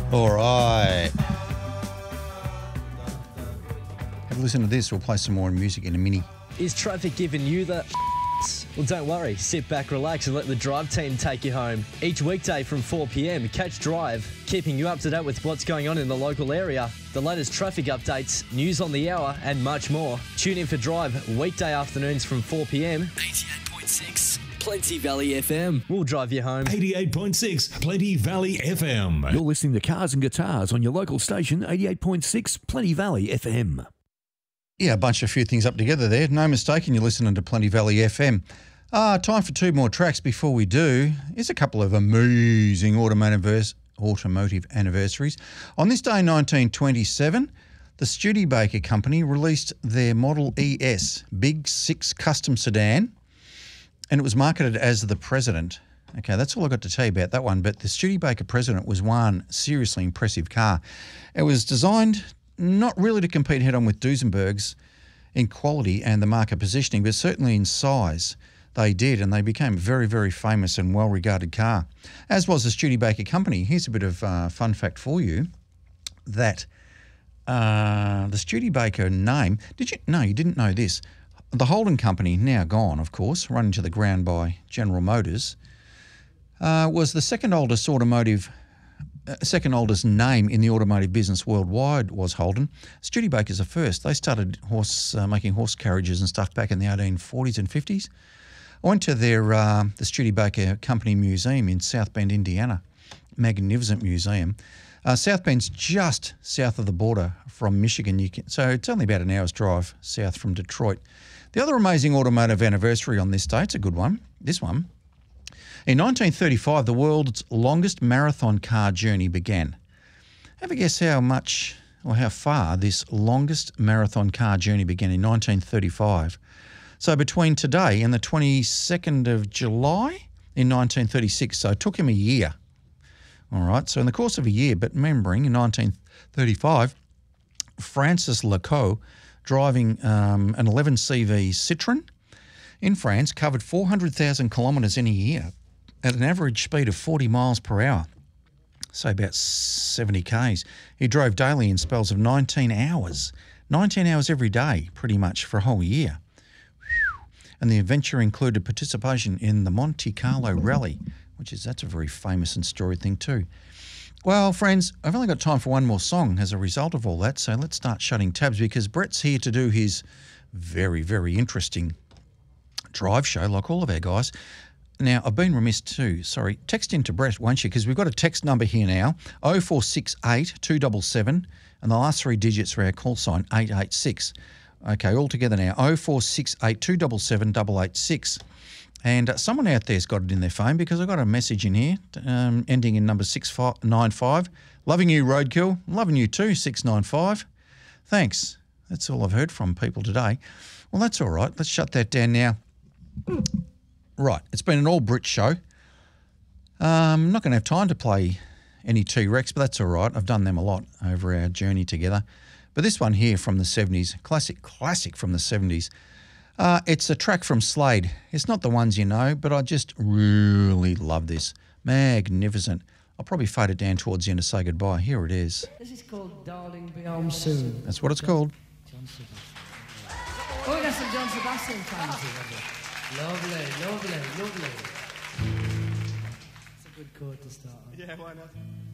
All right. Have a listen to this. We'll play some more music in a minute. Is traffic giving you the Well, don't worry. Sit back, relax and let the Drive team take you home. Each weekday from 4 p.m, catch Drive, keeping you up to date with what's going on in the local area, the latest traffic updates, news on the hour and much more. Tune in for Drive weekday afternoons from 4 p.m. 88.6 Plenty Valley FM. We'll drive you home. 88.6 Plenty Valley FM. You're listening to Cars and Guitars on your local station, 88.6 Plenty Valley FM. Yeah, a few things up together there. No mistaking, you're listening to Plenty Valley FM. Time for two more tracks. Before we do, here's a couple of amazing automotive anniversaries. On this day in 1927, the Studebaker Company released their Model ES Big Six Custom Sedan, and it was marketed as the President. Okay, that's all I've got to tell you about that one, but the Studebaker President was one seriously impressive car. It was designed not really to compete head-on with Duesenberg's in quality and the market positioning, but certainly in size. They did, and they became a very, very famous and well-regarded car, as was the Studebaker Company. Here's a bit of fun fact for you, that the Studebaker name, you didn't know this. The Holden Company, now gone, of course, run into the ground by General Motors, was the second oldest name in the automotive business worldwide was Holden. Studebaker's the first. They started making horse carriages and stuff back in the 1840s and 50s. I went to the Studebaker Company Museum in South Bend, Indiana. Magnificent museum. South Bend's just south of the border from Michigan. So it's only about an hour's drive south from Detroit. The other amazing automotive anniversary on this day, it's a good one, this one. In 1935, the world's longest marathon car journey began. Have a guess how much or how far this longest marathon car journey began in 1935. So between today and the 22nd of July in 1936, so it took him a year. All right, so in the course of a year, but remembering in 1935, Francis Lecault, driving an 11CV Citroën in France, covered 400,000 kilometres in a year at an average speed of 40 miles per hour, so about 70 k's. He drove daily in spells of 19 hours every day, pretty much for a whole year. And the adventure included participation in the Monte Carlo Rally, that's a very famous and storied thing too. Well, friends, I've only got time for one more song as a result of all that, so let's start shutting tabs because Brett's here to do his very, very interesting drive show, like all of our guys. Now, I've been remiss too. Sorry. Text into Brett, won't you? Because we've got a text number here now, 0468 277, and the last three digits are our call sign, 886. Okay, all together now, 0468 277 886. And someone out there's got it in their phone because I got a message in here ending in number 695. Loving you, Roadkill. Loving you too, 695. Thanks. That's all I've heard from people today. Well, that's all right. Let's shut that down now. Right, it's been an all-Brit show. I'm not going to have time to play any T-Rex, but that's all right. I've done them a lot over our journey together. But this one here from the 70s, classic from the 70s, it's a track from Slade. It's not the ones you know, but I just really love this. Magnificent. I'll probably fade it down towards the end to say goodbye. Here it is. This is called Darling Be Home Soon. That's what it's called. John Sebastian. Oh, we got some John Sebastian fans here. Lovely. It's a good chord to start on. Yeah, why not?